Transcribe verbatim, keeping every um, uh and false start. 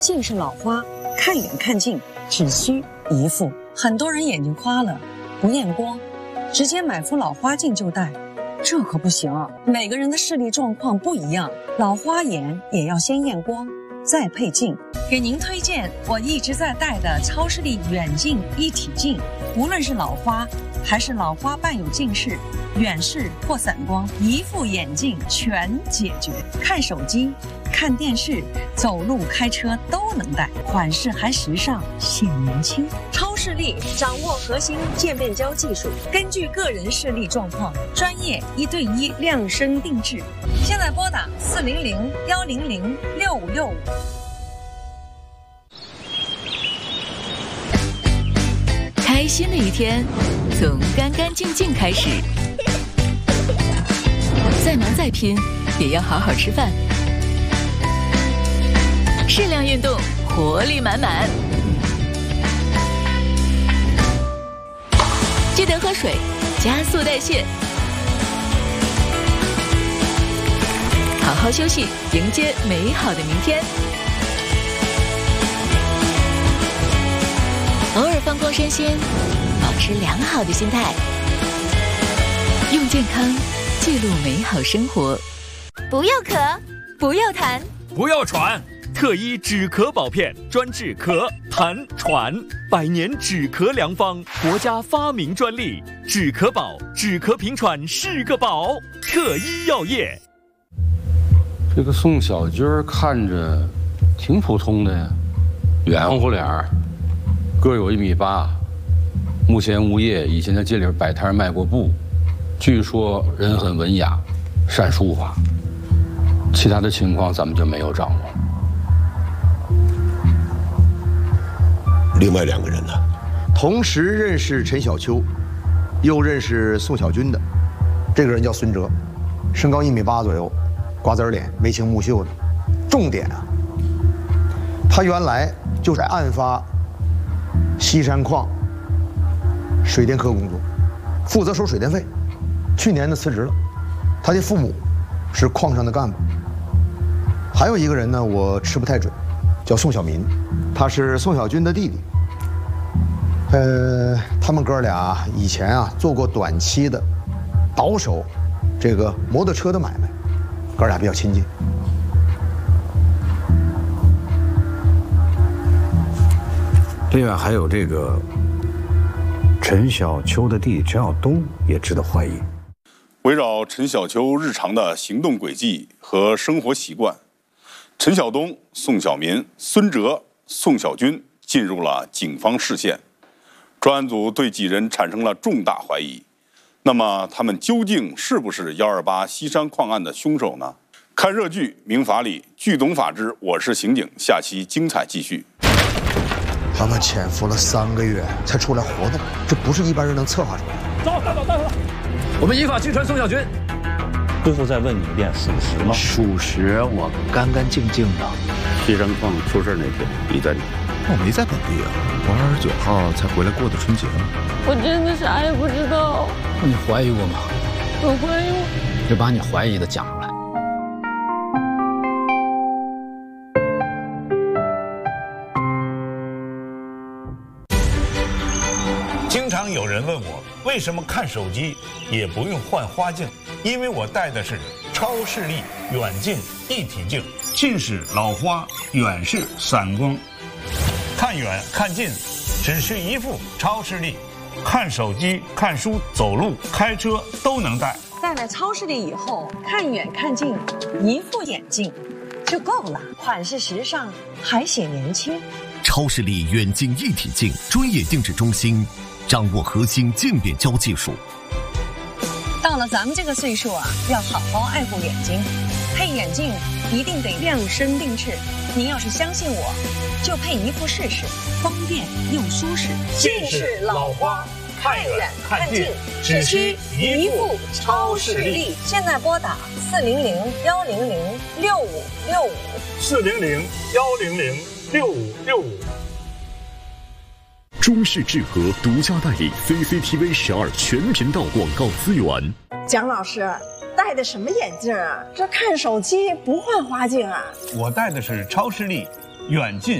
近视老花，看远看近只需一副。很多人眼睛花了，不验光，直接买副老花镜就戴，这可不行。每个人的视力状况不一样，老花眼也要先验光，再配镜。给您推荐我一直在戴的超视力远近一体镜，无论是老花还是老花伴有近视、远视或散光，一副眼镜全解决。看手机、看电视、走路、开车都能戴，款式还时尚，显年轻。超视力掌握核心渐变焦技术，根据个人视力状况，专业一对一量身定制。现在拨打四零零幺零零六五六五。 开心的一天，从干干净净开始。再忙再拼，也要好好吃饭。适量运动，活力满满。记得喝水，加速代谢。好好休息，迎接美好的明天。偶尔放空身心，保持良好的心态，用健康记录美好生活。 不要咳， 不要痰， 不要喘。特医止咳宝片，专治咳、痰、喘，百年止咳良方，国家发明专利。止咳宝，止咳平喘是个宝。特医药业。 这个宋小军看着挺普通的呀，圆乎脸儿，个有一米八，目前无业，以前在街里摆摊卖过布，据说人很文雅，善书法，其他的情况咱们就没有掌握。 另外两个人呢， 同时认识陈小秋，又认识宋小军的，这个人叫孙哲，身高一米八左右，瓜子脸，眉清目秀的。重点啊，他原来就在案发西山矿水电科工作，负责收水电费。去年呢辞职了，他的父母是矿上的干部。还有一个人呢，我吃不太准，叫宋小民，他是宋小军的弟弟。呃，他们哥俩以前啊做过短期的倒手这个摩托车的买卖，哥俩比较亲近。 另外还有这个陈小秋的弟弟陈晓东也值得怀疑。 围绕陈小秋日常的行动轨迹和生活习惯，陈晓东、宋小民、孙哲、宋小军进入了警方视线。专案组对几人产生了重大怀疑。那么他们究竟是不是幺二八西山矿案的凶手呢？看热剧《明法理》，剧懂法治，我是刑警。下期精彩继续。 他们潜伏了三个月才出来活动，这不是一般人能策划出来的。 走，带走，带走。我们依法拘传宋小军。 师傅再问你一遍，属实吗？ 属实，我干干净净的。 西山矿出事那天，你在哪？ 我没在本地啊，我二十九号才回来过的春节呢。 我真的啥也不知道。 那你怀疑我吗？ 我怀疑我。 就把你怀疑的讲出来。 经常有人问我，为什么看手机也不用换花镜？因为我戴的是超视力远近一体镜，近视、老花、远视、散光，看远看近只需一副超视力，看手机、看书、走路、开车都能戴。 戴了超视力以后，看远看近一副眼镜就够了，款式时尚，还显年轻。 超视力远近一体镜专业定制中心，掌握核心渐变焦技术。 到了咱们这个岁数啊，要好好爱护眼睛，配眼镜一定得量身定制。您要是相信我，就配一副试试，方便又舒适。 近视、老花，看远看近只需一副超视力。 现在拨打四零零幺零零六五六五， 四零零幺零零六五六五。 中视智和独家代理 C C T V 十二全频道广告资源。 蒋老师戴的什么眼镜啊？这看手机不换花镜啊？ 我戴的是超视力远近